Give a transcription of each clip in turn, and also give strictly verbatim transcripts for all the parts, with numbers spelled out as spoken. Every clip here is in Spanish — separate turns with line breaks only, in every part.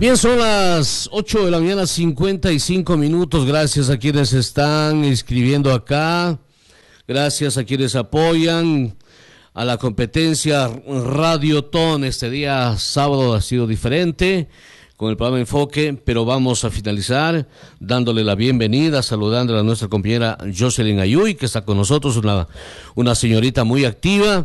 Bien, son las ocho de la mañana, cincuenta y cinco minutos. Gracias a quienes están escribiendo acá. Gracias a quienes apoyan a la competencia Radiotón. Este día sábado ha sido diferente con el programa Enfoque, pero vamos a finalizar dándole la bienvenida, saludando a nuestra compañera Jocelyn Ayuy, que está con nosotros, una, una señorita muy activa.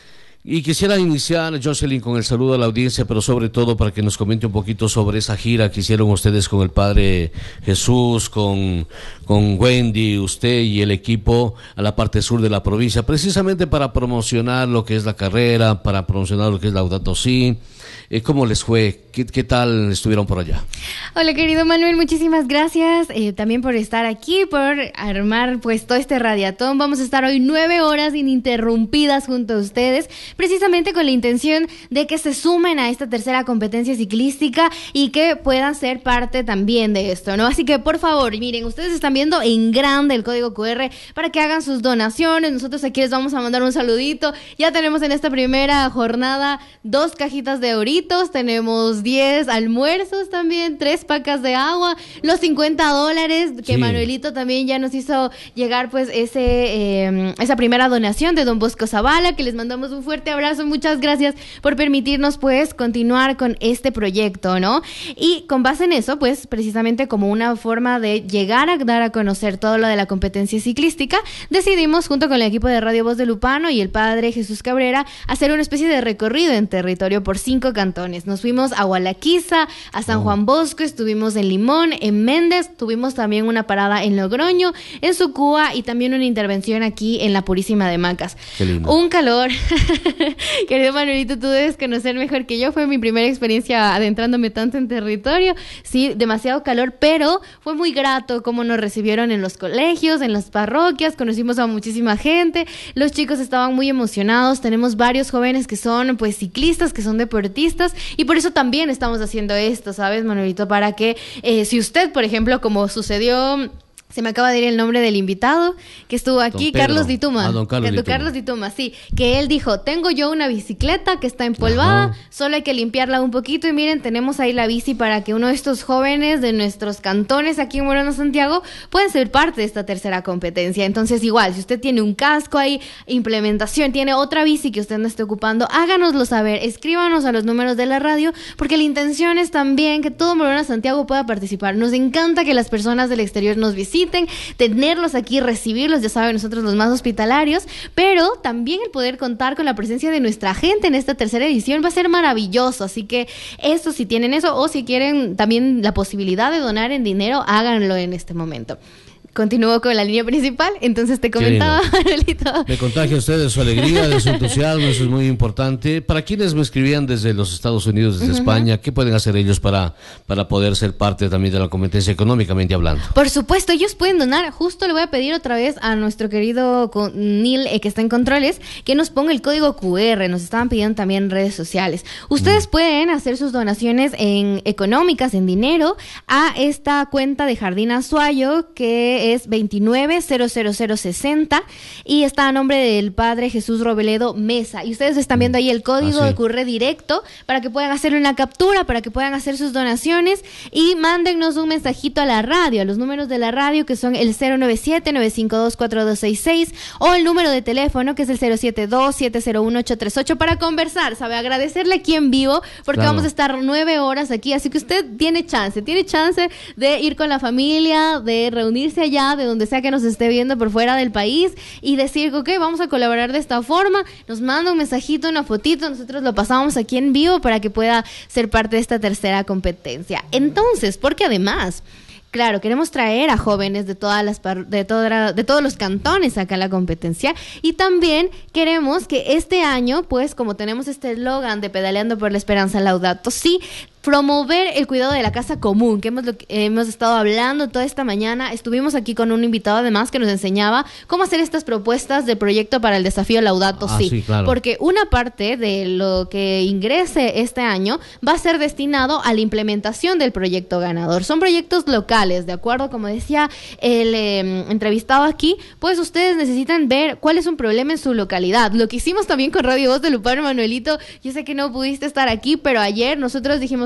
Y quisiera iniciar, Jocelyn, con el saludo a la audiencia, pero sobre todo para que nos comente un poquito sobre esa gira que hicieron ustedes con el Padre Jesús, con, con Wendy, usted y el equipo a la parte sur de la provincia, precisamente para promocionar lo que es la carrera, para promocionar lo que es Laudato Si. Eh, ¿Cómo les fue? ¿Qué, qué tal estuvieron por allá?
Hola, querido Manuel, muchísimas gracias eh, también por estar aquí, por armar pues todo este radiatón. Vamos a estar hoy nueve horas ininterrumpidas junto a ustedes, precisamente con la intención de que se sumen a esta tercera competencia ciclística y que puedan ser parte también de esto, ¿no? Así que, por favor, miren, ustedes están viendo en grande el código cu erre para que hagan sus donaciones. Nosotros aquí les vamos a mandar un saludito. Ya tenemos en esta primera jornada dos cajitas de Doritos, tenemos diez almuerzos también, tres pacas de agua, los cincuenta dólares que sí. Manuelito también ya nos hizo llegar pues ese eh, esa primera donación de Don Bosco Zavala, que les mandamos un fuerte abrazo. Muchas gracias por permitirnos pues continuar con este proyecto, ¿no? Y con base en eso, pues precisamente como una forma de llegar a dar a conocer todo lo de la competencia ciclística, decidimos junto con el equipo de Radio Voz de Lupano y el Padre Jesús Cabrera hacer una especie de recorrido en territorio por cinco cantones. Nos fuimos a Gualaquiza, a San Juan Bosco, estuvimos en Limón, en Méndez, tuvimos también una parada en Logroño, en Sucúa y también una intervención aquí en la Purísima de Macas.
Qué lindo.
Un calor. Querido Manuelito, tú debes conocer mejor que yo, fue mi primera experiencia adentrándome tanto en territorio. Sí, demasiado calor, pero fue muy grato cómo nos recibieron en los colegios, en las parroquias, conocimos a muchísima gente, los chicos estaban muy emocionados, tenemos varios jóvenes que son pues ciclistas, que son deportistas, y por eso también estamos haciendo esto, ¿sabes, Manuelito? Para que eh, si usted, por ejemplo, como sucedió... Se me acaba de ir el nombre del invitado que estuvo aquí, Carlos Dituma.
Ah, don Carlos
Don
Dituma.
Carlos Dituma, sí. Que él dijo, tengo yo una bicicleta que está empolvada, Ajá. solo hay que limpiarla un poquito. Y miren, tenemos ahí la bici para que uno de estos jóvenes de nuestros cantones aquí en Moreno, Santiago, puedan ser parte de esta tercera competencia. Entonces, igual, si usted tiene un casco ahí, implementación, tiene otra bici que usted no esté ocupando, háganoslo saber, escríbanos a los números de la radio, porque la intención es también que todo Moreno, Santiago pueda participar. Nos encanta que las personas del exterior nos visiten, tenerlos aquí, recibirlos, ya saben, nosotros los más hospitalarios, pero también el poder contar con la presencia de nuestra gente en esta tercera edición va a ser maravilloso. Así que eso, si tienen eso o si quieren también la posibilidad de donar en dinero, háganlo en este momento. Continúo con la línea principal, entonces te comentaba, Manuelito.
Me contagia usted de su alegría, de su entusiasmo, eso es muy importante. Para quienes me escribían desde los Estados Unidos, desde uh-huh. España, ¿qué pueden hacer ellos para, para poder ser parte también de la competencia económicamente hablando?
Por supuesto, ellos pueden donar. Justo le voy a pedir otra vez a nuestro querido Neil, eh, que está en controles, que nos ponga el código cu erre. Nos estaban pidiendo también en redes sociales. Ustedes mm. pueden hacer sus donaciones en económicas, en dinero, a esta cuenta de Jardín Azuayo, que es veintinueve cero cero cero sesenta y está a nombre del Padre Jesús Robledo Mesa. Y ustedes están viendo ahí el código ah, sí. de cu erre directo para que puedan hacer una captura, para que puedan hacer sus donaciones y mándennos un mensajito a la radio, a los números de la radio que son el cero nueve siete nueve cinco dos cuatro dos seis seis o el número de teléfono que es el cero siete dos siete cero uno ocho tres ocho para conversar, ¿sabe? Agradecerle aquí en vivo porque claro. vamos a estar nueve horas aquí, así que usted tiene chance, tiene chance de ir con la familia, de reunirse allá de donde sea que nos esté viendo por fuera del país y decir, ok, vamos a colaborar de esta forma, nos manda un mensajito, una fotito, nosotros lo pasamos aquí en vivo para que pueda ser parte de esta tercera competencia. Entonces, porque además... Claro, queremos traer a jóvenes de todas las par- de toda, de todos los cantones acá a la competencia y también queremos que este año, pues como tenemos este eslogan de Pedaleando por la Esperanza Laudato Si, promover el cuidado de la casa común, que hemos, lo que hemos estado hablando toda esta mañana. Estuvimos aquí con un invitado además que nos enseñaba cómo hacer estas propuestas de proyecto para el desafío Laudato
ah,
Si.
Sí, claro.
Porque una parte de lo que ingrese este año va a ser destinado a la implementación del proyecto ganador. Son proyectos locales, de acuerdo, como decía el eh, entrevistado aquí, pues ustedes necesitan ver cuál es un problema en su localidad. Lo que hicimos también con Radio Voz de Lupano, Manuelito, yo sé que no pudiste estar aquí, pero ayer nosotros dijimos,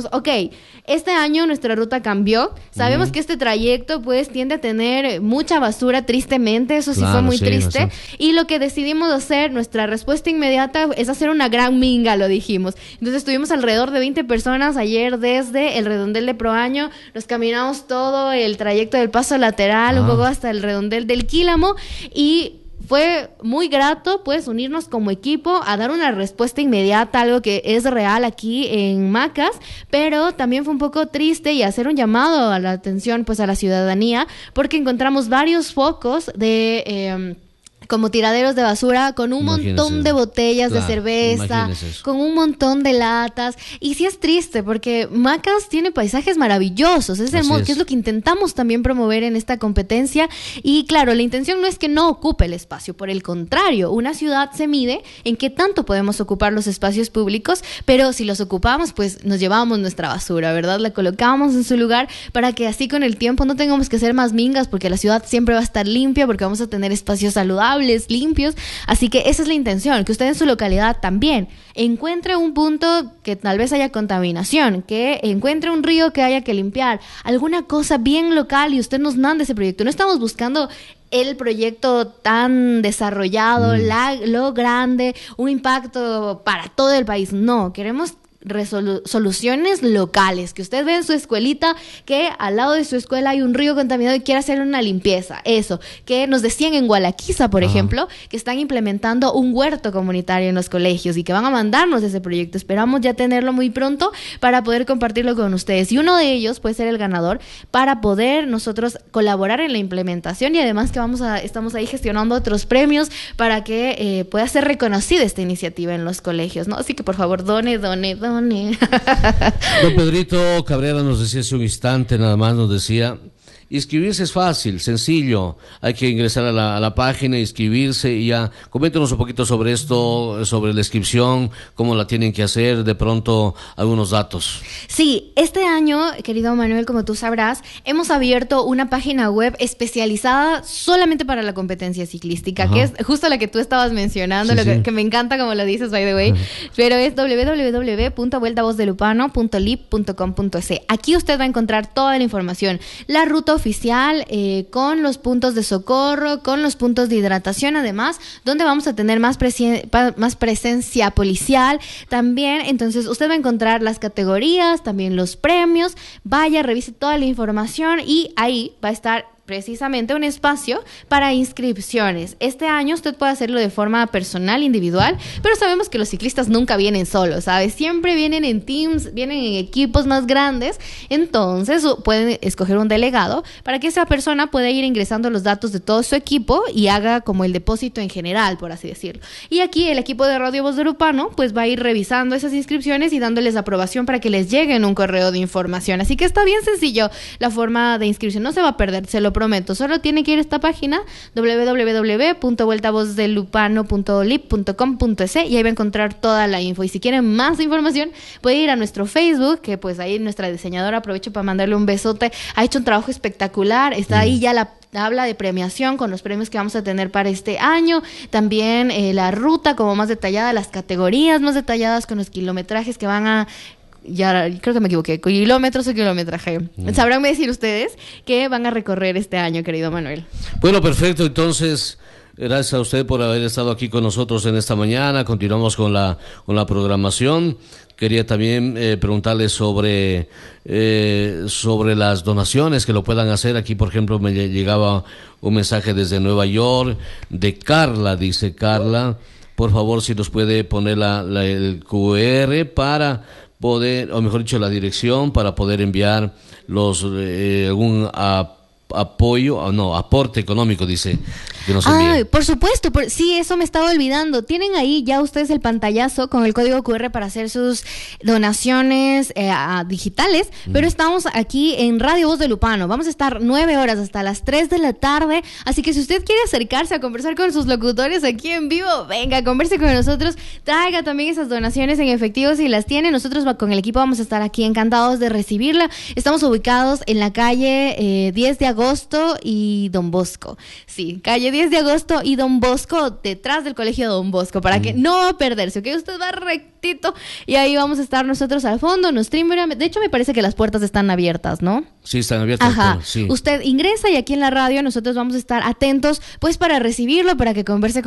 dijimos, ok, este año nuestra ruta cambió. Sabemos uh-huh. que este trayecto pues tiende a tener mucha basura, tristemente. Eso sí claro, fue muy sí, triste. No sé. Y lo que decidimos hacer, nuestra respuesta inmediata es hacer una gran minga, lo dijimos. Entonces estuvimos alrededor de veinte personas ayer desde el redondel de Proaño. Nos caminamos todo el trayecto del paso lateral, ah. un poco hasta el redondel del Quílamo. Y fue muy grato, pues, unirnos como equipo a dar una respuesta inmediata, algo que es real aquí en Macas, pero también fue un poco triste y hacer un llamado a la atención, pues, a la ciudadanía, porque encontramos varios focos de... Eh, como tiraderos de basura, con un imagínese. montón de botellas claro, de cerveza, con un montón de latas. Y sí es triste, porque Macas tiene paisajes maravillosos, es, hermoso, es. que es lo que intentamos también promover en esta competencia. Y claro, la intención no es que no ocupe el espacio, por el contrario, una ciudad se mide en qué tanto podemos ocupar los espacios públicos, pero si los ocupamos, pues nos llevábamos nuestra basura, ¿verdad? La colocábamos en su lugar para que así con el tiempo no tengamos que hacer más mingas, porque la ciudad siempre va a estar limpia, porque vamos a tener espacios saludables, limpios, así que esa es la intención, que usted en su localidad también encuentre un punto que tal vez haya contaminación, que encuentre un río que haya que limpiar, alguna cosa bien local y usted nos mande ese proyecto. No estamos buscando el proyecto tan desarrollado, mm. la, lo grande, un impacto para todo el país, no, queremos Resolu- soluciones locales, que usted ve en su escuelita que al lado de su escuela hay un río contaminado y quiere hacer una limpieza, eso, que nos decían en Gualaquiza, por Ajá. ejemplo, que están implementando un huerto comunitario en los colegios y que van a mandarnos ese proyecto. Esperamos ya tenerlo muy pronto para poder compartirlo con ustedes, y uno de ellos puede ser el ganador para poder nosotros colaborar en la implementación, y además que vamos a, estamos ahí gestionando otros premios para que eh, pueda ser reconocida esta iniciativa en los colegios, ¿no? Así que por favor, done, done, done.
Don Pedrito Cabrera nos decía hace un instante, nada más nos decía, inscribirse es fácil, sencillo, hay que ingresar a la, a la página, inscribirse y ya. Coméntenos un poquito sobre esto, sobre la inscripción, cómo la tienen que hacer, de pronto algunos datos.
Sí, este año, querido Manuel, como tú sabrás, hemos abierto una página web especializada solamente para la competencia ciclística, Ajá. que es justo la que tú estabas mencionando, sí, lo que, sí. que me encanta como lo dices, by the way, Ajá. pero es doble u doble u doble u punto vuelta voz de lupano punto lip punto com punto es. Aquí usted va a encontrar toda la información, la ruta oficial, eh, con los puntos de socorro, con los puntos de hidratación, además, donde vamos a tener más, presen- más presencia policial también. Entonces usted va a encontrar las categorías, también los premios, vaya, revise toda la información y ahí va a estar precisamente un espacio para inscripciones. Este año usted puede hacerlo de forma personal, individual, pero sabemos que los ciclistas nunca vienen solos, ¿sabes? Siempre vienen en teams, vienen en equipos más grandes, entonces pueden escoger un delegado para que esa persona pueda ir ingresando los datos de todo su equipo y haga como el depósito en general, por así decirlo. Y aquí el equipo de Radio Voz de Lupano pues va a ir revisando esas inscripciones y dándoles aprobación para que les llegue en un correo de información. Así que está bien sencillo la forma de inscripción, no se va a perder, se lo prometo. Solo tiene que ir a esta página doble u doble u doble u punto vuelta voz de lupano punto lip punto com punto es y ahí va a encontrar toda la info. Y si quieren más información, puede ir a nuestro Facebook, que pues ahí nuestra diseñadora, aprovecho para mandarle un besote, ha hecho un trabajo espectacular, está ahí ya la habla de premiación con los premios que vamos a tener para este año, también eh, la ruta como más detallada, las categorías más detalladas con los kilometrajes que van a ya creo que me equivoqué, kilómetros o kilometraje. Mm. Sabrán decir ustedes que van a recorrer este año, querido Manuel.
Bueno, perfecto, entonces gracias a usted por haber estado aquí con nosotros en esta mañana. Continuamos con la con la programación. Quería también eh, preguntarles sobre eh, sobre las donaciones que lo puedan hacer. Aquí, por ejemplo, me llegaba un mensaje desde Nueva York de Carla, dice Carla, por favor, si nos puede poner la, la el cu erre para poder, o mejor dicho, la dirección para poder enviar los eh, algún a, apoyo, no, aporte económico, dice, que nos envíe.
Ay, por supuesto, por, sí, eso me estaba olvidando. Tienen ahí ya ustedes el pantallazo con el código cu erre para hacer sus donaciones eh, a, digitales, mm. pero estamos aquí en Radio Voz de Lupano. Vamos a estar nueve horas hasta las tres de la tarde, así que si usted quiere acercarse a conversar con sus locutores aquí en vivo, venga, converse con nosotros, traiga también esas donaciones en efectivo si las tiene. Nosotros con el equipo vamos a estar aquí encantados de recibirla. Estamos ubicados en la calle eh, diez de agosto agosto y Don Bosco. Sí, calle diez de agosto y Don Bosco, detrás del colegio Don Bosco, para mm. que no perderse, ¿ok? Usted va rectito y ahí vamos a estar nosotros al fondo, nos trimbra. De hecho, me parece que las puertas están abiertas, ¿no?
Sí, están abiertas.
Ajá.
Todo, sí.
Usted ingresa y aquí en la radio nosotros vamos a estar atentos, pues, para recibirlo, para que converse con